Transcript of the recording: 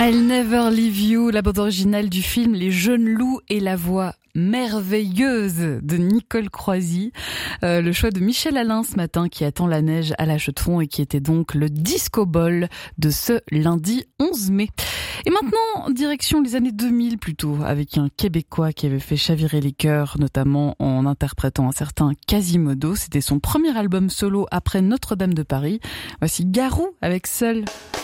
I'll Never Leave You, la bande originale du film Les Jeunes Loups et la voix merveilleuse de Nicole Croisy. Le choix de Michel Alain ce matin qui attend la neige à la Chaux-de-Fonds et qui était donc le disco ball de ce lundi 11 mai. Et maintenant, direction les années 2000 plutôt, avec un Québécois qui avait fait chavirer les cœurs, notamment en interprétant un certain Quasimodo. C'était son premier album solo après Notre-Dame de Paris. Voici Garou avec Seul.